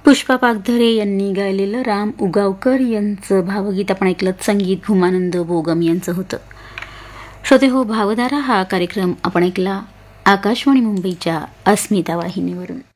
पुष्पा पागधरे यांनी गायलेलं राम उगावकर यांचं भावगीत आपण ऐकलं. संगीत भूमानंद बोगम यांचं होतं. श्रोते हो, भावधारा हा कार्यक्रम आपण ऐकला आकाशवाणी मुंबईच्या अस्मिता वाहिनीवरून.